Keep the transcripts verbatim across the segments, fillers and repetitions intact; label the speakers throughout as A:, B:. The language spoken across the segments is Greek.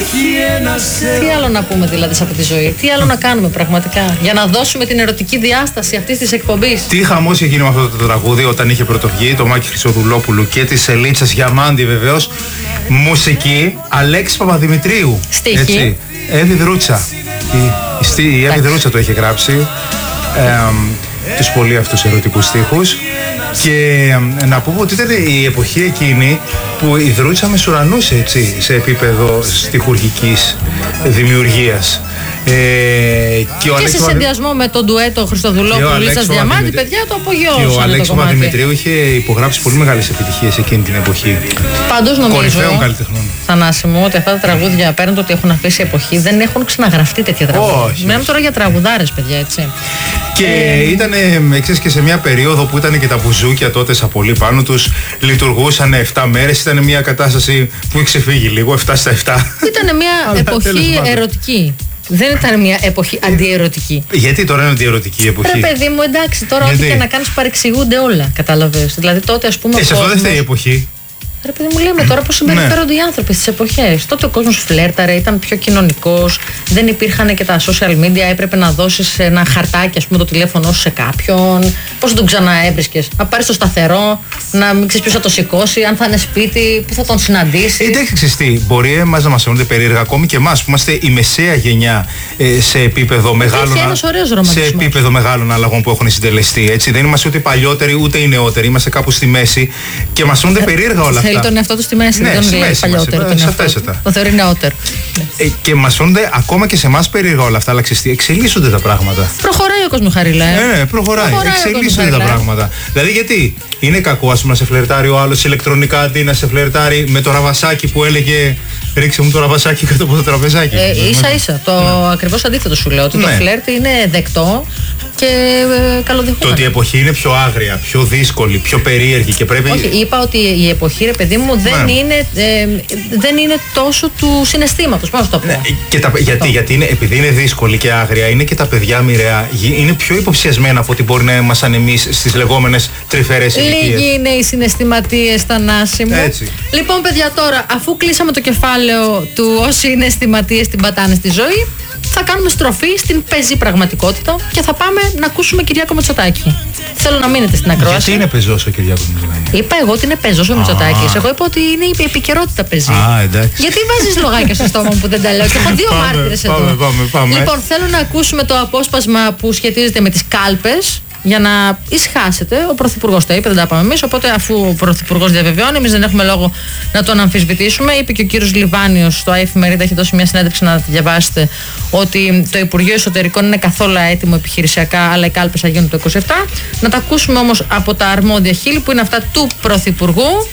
A: Τι άλλο να πούμε δηλαδή σε αυτή τη ζωή, τι άλλο να κάνουμε πραγματικά για να δώσουμε την ερωτική διάσταση αυτής της εκπομπής.
B: Τι χαμός είχε γίνει με αυτό το τραγούδι όταν είχε πρωτοβγεί, το Μάκη Χρυσοδουλόπουλου και τη Ελίτσας Γιαμάντη βεβαίως. Μουσική Αλέξη Παπαδημητρίου.
A: Στίχη
B: Εύη Δρούτσα. Η, η, η Εύη Δρούτσα το είχε γράψει. Ε, τους πολύ αυτούς ερωτικούς στίχους. Και ε, να πούμε ότι ήταν η εποχή εκείνη που η Δρούτσα μεσουρανούσε, έτσι, σε επίπεδο στιχουργικής δημιουργίας. Ε, και
A: και σε συνδυασμό με τον ντουέτο Χριστοδουλόπουλου Λίτσας Διαμάντη, παιδιά, το απογειώσανε.
B: Και ο Αλέξης Παπαδημητρίου είχε υπογράψει πολύ μεγάλες επιτυχίες εκείνη την εποχή.
A: Πάντως νομίζω,
B: κορυφαίων καλλιτεχνών,
A: Θανάση μου, ότι αυτά τα τραγούδια πέραν το ότι έχουν αφήσει εποχή, δεν έχουν ξαναγραφτεί τέτοια τραγούδια. Μιλάμε τώρα για τραγουδάρες, παιδιά, έτσι.
B: Και ε... ήταν εξής και σε μια περίοδο που ήταν και τα μπουζούκια τότε σαν πολύ πάνω τους, λειτουργούσαν επτά μέρες, ήταν μια κατάσταση που είχε ξεφύγει λίγο, επτά στα επτά.
A: Ήταν μια εποχή ερωτική. Δεν ήταν μια εποχή αντιερωτική.
B: Γιατί τώρα είναι αντιερωτική η εποχή?
A: Ρε παιδί μου, εντάξει, τώρα
B: Γιατί?
A: ό,τι και να κάνεις παρεξηγούνται όλα. Κατάλαβες. Δηλαδή τότε, ας πούμε.
B: Και σε αυτό δεν φταίει η εποχή.
A: Ρε παιδί μου, λέμε τώρα πώς συμπεριφέρονται ναι. οι άνθρωποι στις εποχές. Τότε ο κόσμος φλέρταρε, ήταν πιο κοινωνικός, δεν υπήρχαν και τα social media, έπρεπε να δώσεις ένα χαρτάκι, ας πούμε, το τηλέφωνο σου σε κάποιον. Πώς θα τον ξαναέβρισκες? Να πάρεις το σταθερό, να μην ξέρεις ποιος θα το σηκώσει, αν θα είναι σπίτι, πού θα τον συναντήσει.
B: Εντάξει, ξέρεις τι, μπορεί εμάς να μας φαίνονται περίεργα, ακόμη και εμάς που είμαστε η μεσαία γενιά ε, σε επίπεδο μεγάλων, σε επίπεδο μεγάλων αλλαγών που έχουν συντελεστεί. Έτσι. Δεν είμαστε ούτε παλιότεροι ούτε οι νεότεροι, είμαστε κάπου στη μέση και μας φαίνονται περίεργα όλα αυτά.
A: Θέλει τον εαυτό του στη μέση,
B: ναι,
A: δεν τον λέει παλιότερο. Το θεωρεί νεότερο.
B: Ε, και μας φαίνονται ακόμα και σε εμάς περίεργα όλα αυτά, αλλά ξέρεις τι, εξελίσσονται τα πράγματα.
A: Προχωράει ο κόσμος, Χαρίλα. Ε.
B: Ναι, προχωράει. προχωράει εξελίσσονται τα πράγματα. Δηλαδή, γιατί είναι κακό, ας πούμε, να σε φλερτάρει ο άλλος ηλεκτρονικά αντί να σε φλερτάρει με το ραβασάκι που έλεγε ρίξε μου το ραβασάκι κάτω από το τραπεζάκι.
A: Ε, ίσα ίσα. Το ναι. ακριβώς αντίθετο σου λέω. Ότι ναι. το φλερτ είναι δεκτό και ε, καλοδεχόμενο.
B: Το ότι η εποχή είναι πιο άγρια, πιο δύσκολη, πιο περίεργη και πρέπει.
A: Όχι, είπα ότι η εποχή, ρε παιδί μου, δεν, ναι. είναι, ε, δεν είναι τόσο του συναισθήματος. Πώς να το πω. Ναι,
B: και τα, γιατί, γιατί είναι, επειδή είναι δύσκολη και άγρια, είναι και τα παιδιά μοιραία. Είναι πιο υποψιασμένα από ό,τι μπορεί να ήμασταν εμείς στις λεγόμενες τρυφερές ηλικίες.
A: Λίγοι είναι οι συναισθηματίες, Θανάση μου.
B: Έτσι.
A: Λοιπόν, παιδιά, τώρα, αφού κλείσαμε το κεφάλαιο του όσοι είναι αισθηματίες την πατάνε στη ζωή, θα κάνουμε στροφή στην πεζή πραγματικότητα και θα πάμε να ακούσουμε Κυριάκο Μητσοτάκη. Θέλω να μείνετε στην ακρόαση.
B: Γιατί είναι πεζός ο Κυριάκος Μητσοτάκης?
A: Είπα εγώ ότι είναι πεζός ο Μητσοτάκης. Εγώ είπα ότι είναι η επικαιρότητα πεζή.
B: Α, εντάξει.
A: Γιατί βάζεις λογάκια στο στόμα μου που δεν τα λέω? Και έχω δύο μάρτυρες εδώ.
B: Πάμε, πάμε, πάμε.
A: Λοιπόν, θέλω να ακούσουμε το απόσπασμα που σχετίζεται με τις κάλπες. Για να ησυχάσετε, ο Πρωθυπουργός το είπε, δεν τα πάμε εμείς. Οπότε, αφού ο Πρωθυπουργός διαβεβαιώνει, εμείς δεν έχουμε λόγο να τον αμφισβητήσουμε. Είπε και ο κύριος Λιβάνιος στο Εφημερίδα, έχει δώσει μια συνέντευξη να τη διαβάσετε, ότι το Υπουργείο Εσωτερικών είναι καθόλου έτοιμο επιχειρησιακά, αλλά οι κάλπες θα γίνουν το είκοσι επτά. Να τα ακούσουμε όμως από τα αρμόδια χείλη, που είναι αυτά του Πρωθυπουργού.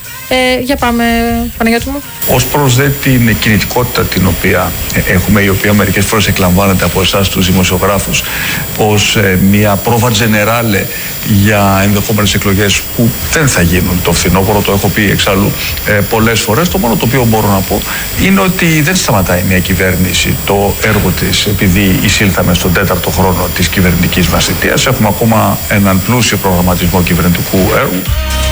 A: Ε, για πάμε, Παναγιώτη μου.
C: Ως προς δε την κινητικότητα την οποία έχουμε, η οποία μερικές φορές εκλαμβάνεται από εσάς τους δημοσιογράφους ως ε, μια πρόβα τζενεράλε για ενδεχόμενες εκλογές που δεν θα γίνουν το φθινόπωρο, το έχω πει εξάλλου ε, πολλές φορές. Το μόνο το οποίο μπορώ να πω είναι ότι δεν σταματάει μια κυβέρνηση το έργο της επειδή εισήλθαμε στον τέταρτο χρόνο της κυβερνητικής μας θητείας. Έχουμε ακόμα έναν πλούσιο προγραμματισμό κυβερνητικού έργου.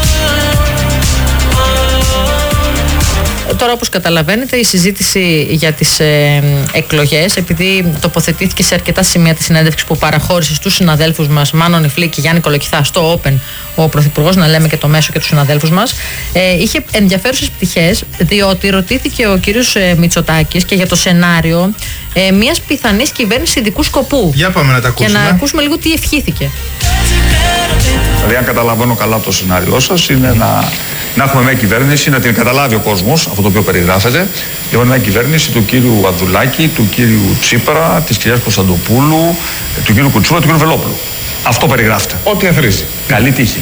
A: Τώρα, όπως καταλαβαίνετε, η συζήτηση για τις ε, εκλογές, επειδή τοποθετήθηκε σε αρκετά σημεία τη συνέντευξη που παραχώρησε στους συναδέλφους μας, Μάνο Νιφλή και Γιάννη Κολοκυθά, στο Open, ο Πρωθυπουργός, να λέμε και το μέσο και τους συναδέλφους μας, ε, είχε ενδιαφέρουσες πτυχές, διότι ρωτήθηκε ο κύριος ε, Μητσοτάκης και για το σενάριο ε, μιας πιθανής κυβέρνησης ειδικού σκοπού.
B: Για πάμε να τα ακούσουμε.
A: Και να ακούσουμε λίγο τι ευχήθηκε.
C: Δηλαδή, αν καταλαβαίνω καλά το σενάριό σας, είναι να, να έχουμε μια κυβέρνηση, να την καταλάβει ο κόσμος, αυτό το οποίο περιγράφεται. Λοιπόν, μια κυβέρνηση του κύριου Ανδρουλάκη, του κύριου Τσίπρα, της κυρίας Κωνσταντοπούλου, του κύριου Κουτσούρα, του κύριου Βελόπουλου. Αυτό περιγράφεται. Ό,τι αθροίσει. Καλή τύχη.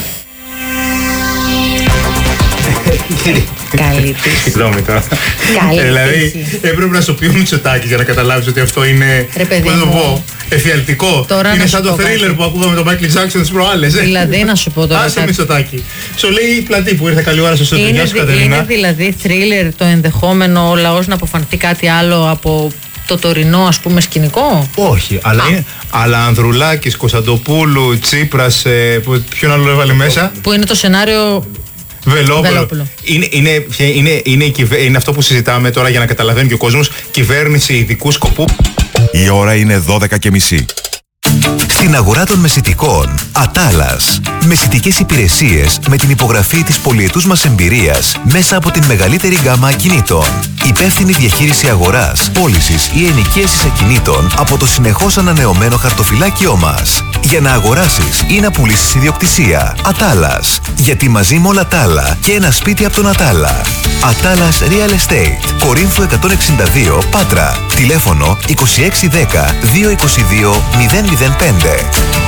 A: Καλή τύχη.
B: Συγγνώμη τώρα. Δηλαδή, έπρεπε να σου πει ο Μητσοτάκης για να καταλάβεις ότι αυτό είναι. Πώς να το πω, εφιαλτικό.
A: Τώρα
B: είναι σαν το θρίλερ που ακούγαμε τον Μάικλ Τζάκσον τις προάλλες.
A: Δηλαδή, να σου πω τώρα.
B: Άσε Μητσοτάκη. Σου λέει η πλατή που ήρθε καλή ώρα στο στούντιο. Γεια σου, Κατερίνα.
A: Είναι δηλαδή θρίλερ το ενδεχόμενο ο λαός να αποφανθεί κάτι άλλο από το τωρινό, ας πούμε, σκηνικό?
B: Όχι, αλλά, είναι, αλλά Ανδρουλάκης, Κωνσταντοπούλου, Τσίπρας, ε, ποιον άλλο έβαλε μέσα?
A: Που είναι το σενάριο.
B: Βελόπουλο.
A: Βελόπουλο.
B: Είναι, είναι, είναι, είναι, η κυβε... είναι αυτό που συζητάμε τώρα για να καταλαβαίνει και ο κόσμος. Κυβέρνηση ειδικού σκοπού.
D: Η ώρα είναι δώδεκα και μισή.
E: Στην αγορά των μεσητικών, Ατάλας. Μεσητικές υπηρεσίες με την υπογραφή της πολυετούς μας εμπειρίας μέσα από την μεγαλύτερη γκάμα ακινήτων. Υπεύθυνη διαχείριση αγοράς, πώλησης ή ενοικίασης ακινήτων από το συνεχώς ανανεωμένο χαρτοφυλάκιό μας. Για να αγοράσεις ή να πουλήσεις ιδιοκτησία. Ατάλας. Γιατί μαζί με όλα τα άλλα και ένα σπίτι από τον Ατάλα. Ατάλας Real Estate. Κορίνθου εκατόν εξήντα δύο Πάτρα. Τηλέφωνο είκοσι έξι δέκα διακόσια είκοσι δύο μηδέν μηδέν πέντε.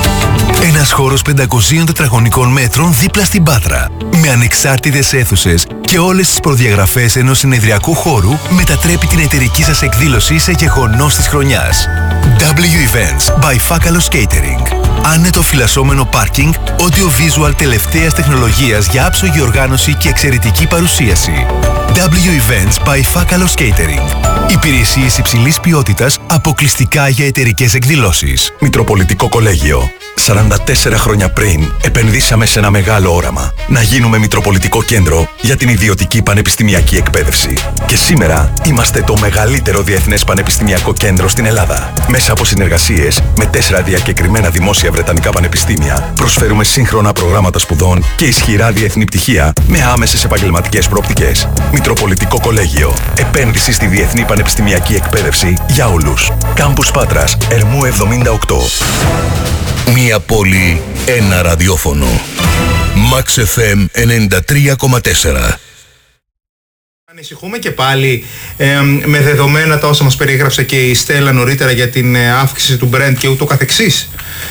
E: Ένας χώρος πεντακοσίων τετραγωνικών μέτρων δίπλα στην Πάτρα. Με ανεξάρτητες αίθουσες και όλες τις προδιαγραφές ενός συνεδριακού χώρου μετατρέπει την εταιρική σας εκδήλωση σε γεγονός της χρονιάς. W Events by Fakalos Catering. Άνετο φυλασσόμενο πάρκινγκ, audio-visual τελευταίας τεχνολογίας για άψογη οργάνωση και εξαιρετική παρουσίαση. W Events by Fakalos Catering. Υπηρεσίες υψηλής ποιότητας αποκλειστικά για εταιρικές εκδηλώσεις.
D: Μητροπολιτικό Κολέγιο. σαράντα τέσσερα χρόνια πριν επενδύσαμε σε ένα μεγάλο όραμα. Να γίνουμε Μητροπολιτικό Κέντρο για την ιδιωτική πανεπιστημιακή εκπαίδευση. Και σήμερα είμαστε το μεγαλύτερο διεθνές πανεπιστημιακό κέντρο στην Ελλάδα. Μέσα από συνεργασίες με τέσσερα διακεκριμένα δημόσια βρετανικά πανεπιστήμια, προσφέρουμε σύγχρονα προγράμματα σπουδών και ισχυρά διεθνή πτυχία με άμεσες επαγγελματικές προοπτικές. Μητροπολιτικό Κολέγιο. Επένδυση στη διεθνή πανεπιστημιακή εκπαίδευση για όλους. Κάμπους Πάτρας, Ερμού εβδομήντα οκτώ.
F: Μία πόλη, ένα ραδιόφωνο. Max εφ εμ ενενήντα τρία κόμμα τέσσερα.
B: Ανησυχούμε και πάλι ε, με δεδομένα τα όσα μας περιέγραψε και η Στέλλα νωρίτερα για την ε, αύξηση του Brent και ούτω καθεξής.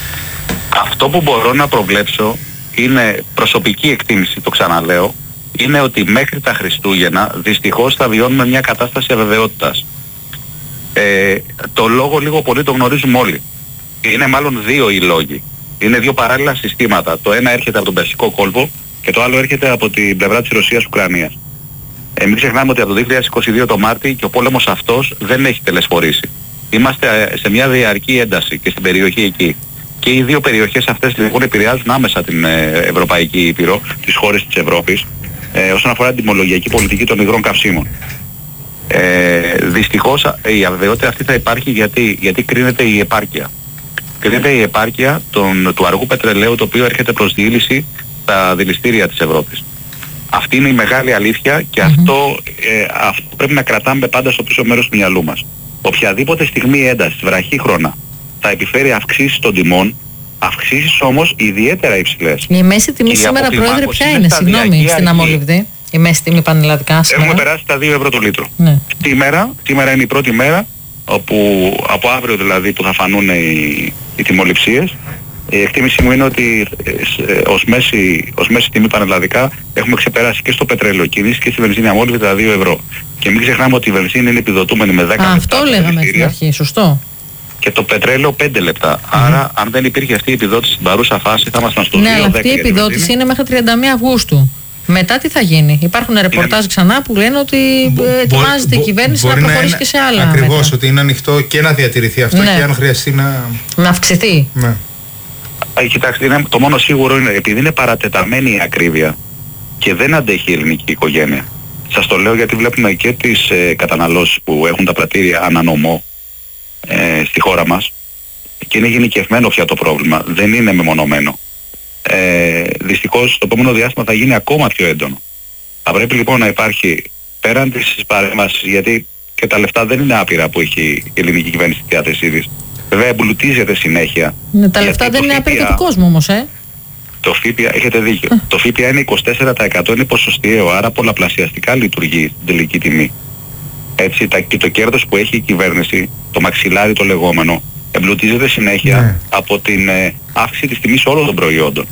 G: Αυτό που μπορώ να προβλέψω είναι προσωπική εκτίμηση, το ξαναλέω, είναι ότι μέχρι τα Χριστούγεννα δυστυχώς θα βιώνουμε μια κατάσταση αβεβαιότητας. Ε, το λόγο λίγο πολύ το γνωρίζουμε όλοι. Είναι μάλλον δύο οι λόγοι. Είναι δύο παράλληλα συστήματα. Το ένα έρχεται από τον Περσικό κόλπο και το άλλο έρχεται από την πλευρά της Ρωσίας-Ουκρανίας. Ε, μην ξεχνάμε ότι από το δύο χιλιάδες είκοσι δύο το Μάρτι και ο πόλεμος αυτός δεν έχει τελεσφορήσει. Είμαστε σε μια διαρκή ένταση και στην περιοχή εκεί. Και οι δύο περιοχές αυτές λοιπόν επηρεάζουν άμεσα την Ευρωπαϊκή Ήπειρο, τις χώρες της Ευρώπης, ε, όσον αφορά την τιμολογιακή πολιτική των υγρών καυσίμων. Ε, δυστυχώς η αβεβαιότητα αυτή θα υπάρχει γιατί, γιατί κρίνεται η επάρκεια. Κρίνεται η επάρκεια των, του αργού πετρελαίου, το οποίο έρχεται προς διήλυση στα δηληστήρια της Ευρώπης. Αυτή είναι η μεγάλη αλήθεια και mm-hmm. αυτό, ε, αυτό πρέπει να κρατάμε πάντα στο πίσω μέρος του μυαλού μας. Οποιαδήποτε στιγμή έντασης βραχύχρονα θα επιφέρει αυξήσεις των τιμών, αυξήσεις όμως ιδιαίτερα υψηλές.
A: Η μέση τιμή σήμερα, Πρόεδρε, ποια είναι, συγγνώμη, στην Αμόλυβδη? Η μέση τιμή πανελλαδικά σήμερα.
G: Έχουμε περάσει τα δύο ευρώ το λίτρο.
A: Ναι.
G: Σήμερα, σήμερα είναι η πρώτη μέρα, όπου από αύριο δηλαδή που θα φανούν οι, οι τιμοληψίες. Η εκτίμηση μου είναι ότι ε, ως, μέση, ως μέση τιμή πανελλαδικά έχουμε ξεπεράσει και στο πετρέλαιο κίνηση και στη βενζίνη Αμόλυβδη τα δύο ευρώ. Και μην ξεχνάμε ότι η βενζίνη είναι επιδοτούμενη με δέκα λεπτά.
A: Αυτό λέγαμε στην αρχή, σωστό.
G: Και το πετρέλαιο πέντε λεπτά. Mm-hmm. Άρα, αν δεν υπήρχε αυτή η επιδότηση στην παρούσα φάση, θα ήμασταν στο δύο δέκα.
A: Ναι, αλλά αυτή η επιδότηση είναι μέχρι τριάντα μία Αυγούστου. Μετά τι θα γίνει? Υπάρχουν ρεπορτάζ ξανά που λένε ότι ετοιμάζεται η κυβέρνηση να προχωρήσει και σε άλλα.
B: Ακριβώς, ότι είναι ανοιχτό και να διατηρηθεί αυτό, ναι, και αν χρειαστεί να.
A: Να αυξηθεί.
B: Ναι.
G: Α, κοιτάξτε, είναι, το μόνο σίγουρο είναι επειδή είναι παρατεταμένη η ακρίβεια και δεν αντέχει η ελληνική οικογένεια. Σας το λέω γιατί βλέπουμε και τις ε, καταναλώσεις που έχουν τα πρατήρια ανανομό ε, στη χώρα μας και είναι γενικευμένο πια το πρόβλημα, δεν είναι μεμονωμένο. Ε, δυστυχώς το επόμενο διάστημα θα γίνει ακόμα πιο έντονο. Θα πρέπει λοιπόν να υπάρχει πέραν της παρέμβασης, γιατί και τα λεφτά δεν είναι άπειρα που έχει η ελληνική κυβέρνηση στη διάθεσή της. Βέβαια εμπλουτίζεται συνέχεια.
A: Ναι, τα λεφτά δεν είναι άπειρα του κόσμου όμως, ε.
G: Το ΦΠΑ, έχετε δίκιο. Ε. Το ΦΠΑ είναι είκοσι τέσσερα τοις εκατό, είναι ποσοστιαίο, άρα πολλαπλασιαστικά λειτουργεί στην τελική τιμή. Έτσι, τα, και το κέρδος που έχει η κυβέρνηση, το μαξιλάρι το λεγόμενο, εμπλουτίζεται συνέχεια, ναι, από την ε, αύξηση της τιμής όλων των προϊόντων.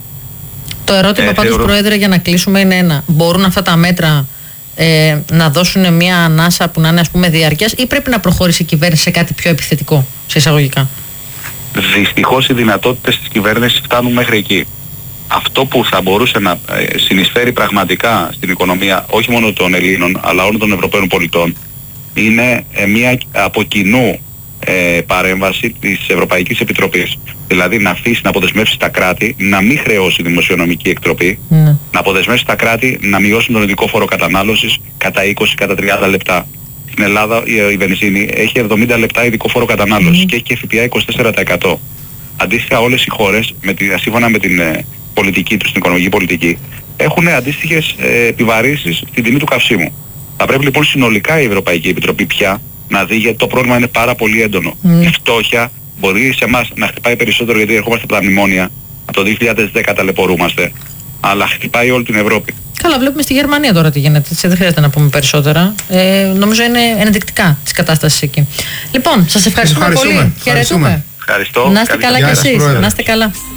A: Το ερώτημα ε, πάντως, θεωρώ... Πρόεδρε, για να κλείσουμε είναι ένα. Μπορούν αυτά τα μέτρα ε, να δώσουν μια ανάσα που να είναι, ας πούμε, διαρκές, ή πρέπει να προχωρήσει η κυβέρνηση σε κάτι πιο επιθετικό, σε εισαγωγικά?
G: Δυστυχώς οι δυνατότητες της κυβέρνησης φτάνουν μέχρι εκεί. Αυτό που θα μπορούσε να ε, συνεισφέρει πραγματικά στην οικονομία όχι μόνο των Ελλήνων αλλά όλων των Ευρωπαίων πολιτών είναι ε, μια από κοινού ε, παρέμβαση της Ευρωπαϊκής Επιτροπής. Δηλαδή να αφήσει να αποδεσμεύσει τα κράτη να μην χρεώσει δημοσιονομική εκτροπή, mm. να αποδεσμεύσει τα κράτη να μειώσουν τον ειδικό φόρο κατανάλωσης κατά είκοσι κατά τριάντα λεπτά. Στην Ελλάδα η, η βενζίνη έχει εβδομήντα λεπτά ειδικό φόρο κατανάλωσης mm. και έχει και ΦΠΑ είκοσι τέσσερα τοις εκατό. Αντίστοιχα όλες οι χώρες, με τη, σύμφωνα με την ε, πολιτική τους, την οικονομική πολιτική, έχουν αντίστοιχες ε, επιβαρύσεις στην τιμή του καυσίμου. Θα πρέπει λοιπόν συνολικά η Ευρωπαϊκή Επιτροπή πια να δει, γιατί το πρόβλημα είναι πάρα πολύ έντονο. Mm. Η φτώχεια μπορεί σε εμάς να χτυπάει περισσότερο, γιατί ερχόμαστε από τα μνημόνια, από το δύο χιλιάδες δέκα ταλαιπωρούμαστε, αλλά χτυπάει όλη την Ευρώπη.
A: Καλά, βλέπουμε στη Γερμανία τώρα τι γίνεται, δεν χρειάζεται να πούμε περισσότερα. Ε, νομίζω είναι ενδεικτικά της κατάστασης εκεί. Λοιπόν, σας ευχαριστούμε, ευχαριστούμε πολύ.
B: Ευχαριστούμε.
G: Ευχαριστώ.
A: Να είστε καλά κι εσείς. Να είστε καλά.